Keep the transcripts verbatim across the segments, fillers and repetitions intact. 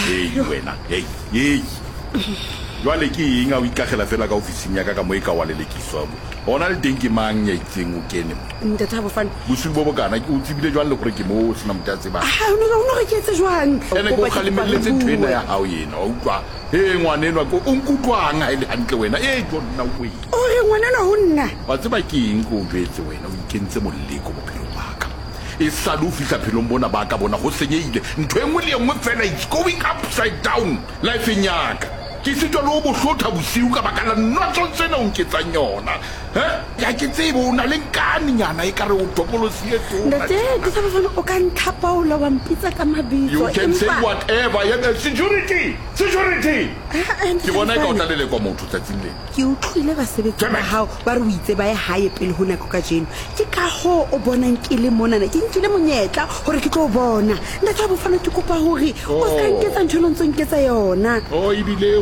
Hey wena, hey, hey. Jwale ke eng a o ikagela fela ka ofising ya ka ka mo e ka wa lelekiswa bo. Bona le teng ke mang ya itseng o kene mo. Ntate Bofana. Bosiu bo bokana ke o tsibile jwale le gore ke mo sena motse ba. Ah, no no re ke tse jwang. Ene go khalemelletse twena ya hao yena, o utlwa. He ngwanenwa go o nkutlwang ha ile hantle wena. Eh jonna o we. O re ngwanana ho nna. Wa tseba ke eng go jwetse wena o ikentse moleko bophelo ba ka. E sa lo fihla phelong bona ba ka bona go senyeile. Ntwe engwe le engwe fela is going upside down life nyaka. Ke se tlo lo bo hlotha bosiu ka baka la notso tsena o nketsang yona. Eh? Ya ke tsebo o na le nkane nyana e kare o topolosi e tona. Ntate ke sa Bofana o ka ntlhapaola wa mpitsa ka mabitso. You can say whatever. Ya security. Security. Ke bona ka o tla le kwa motho tsatsing le. Ke utlwile basebetsi ba hao ba re o itse ba e hae pele ho nako ka jeno. Ke ka ho o bonang ke le mona ke ntile monyetla hore ke tlo bona. Ntate Bofana ke kopa hore o ska nketsa ntho lo ntse nketsa yona. Oh ibile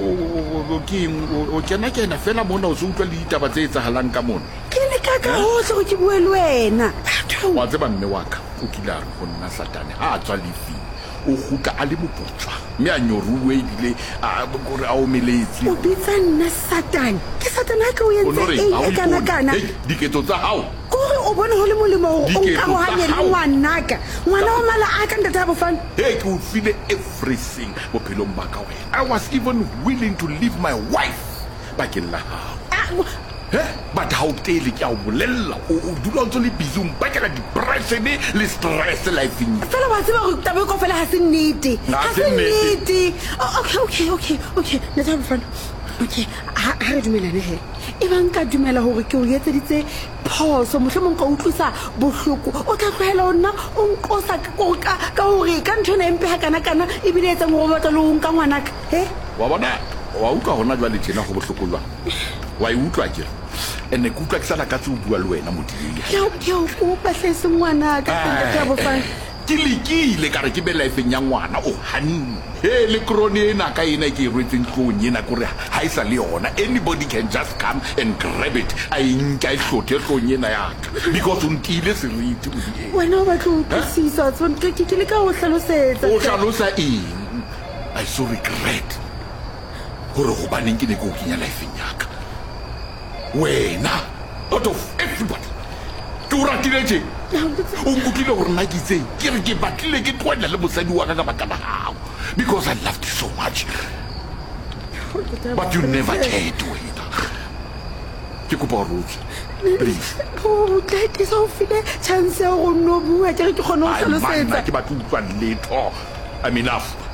o ke o kena kena fela mona o se utlwa le ditaba tse etsahalang ka mona. Ke le ka ka hohle go ke bue le wena. Wa tseba mme wa ka o kile a re go nna Satane ha a tswa lefi o gutla a le moputswa mme a nyoruwe ibile a gore a omeletse. O bitsa nna Satane. Ke Satane ha ke o entse e kana kana. Diketso tsa hao kore o bona ho le molemo o nka go hanye le ngwanaka ngwana wa mala a ka Ntate Bofana. Hey ke o file everything bophelong ba ka wena. I was even willing to leave my wife bakeng la hao. Eh but how tele ke a o bolella o dula ntse le busy mpa ke la depression le stress life in fela ba tseba go tabe ko fela ha se nnete ha se nnete. Okay okay okay okay Ntate Bofana. Okay ha re dumelane he e bang ka dumela hore ke o etseditse phoso mohlomong ka utlwisa bohloko o tla tlohela ona o nqosa ka ka hore ka ntho ena empe ha kana kana e bile etsa mo batla lo nka ngwanaka he wa bona wa utlwa hona jwale tjena go bohlokolwa wa e utlwa ke ene ke utlwa ke sala ka tse o bua le wena modile ya ke o kopa hlese ngwanaka Ntate Bofana. Ke lekile ka re ke be life nya ngwana o hanne he le krone ena ka ena ke rwetseng tlong ena gore ha isa le yona anybody can just come and grab it I nka e hlothe tlong ena ya ka because o ntile seriti o di wena ba tlo tsisa tsone ke ke le ka o hlalosetsa o hlalosa eng I so regret gore go baneng ke ne go kenya life nya ka wena out of everybody ke o ratile tje o nkutlile gore nna ke itseng ke re ke batlile ke tloela le mosadi wa ka ka baka la gago because I loved you so much but you never cared wena ke kopa gore o tswe please o tla ke sa o file chance ya go no bua ke re ke kgone go hlalosetsa ke batla utlwa letho I'm enough